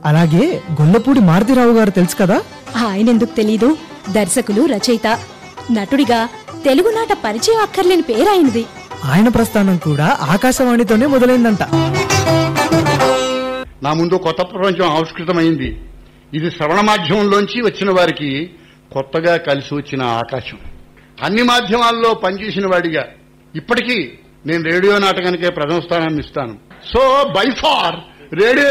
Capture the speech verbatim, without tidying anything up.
అలాగే గొల్లపూడి మారుతిరావు గారు తెలుసు కదా? ఆయనెందుకు తెలీదు? దర్శకులు, రచయిత, నటుడిగా తెలుగునాట పరిచయం అక్కర్లేని పేరాయనది. ఆయన ప్రస్థానం కూడా ఆకాశవాణితోనే మొదలైందంట. నా ముందు కొత్త ప్రపంచం ఆవిష్కృతమైంది. ఇది శ్రవణ మాధ్యమంలోంచి వచ్చిన వారికి కొత్తగా కలిసి వచ్చిన ఆకాశం. అన్ని మాధ్యమాల్లో పనిచేసిన వాడిగా ఇప్పటికీ నేను రేడియో నాటకానికే ప్రథమ స్థానాన్ని ఇస్తాను. So by far radio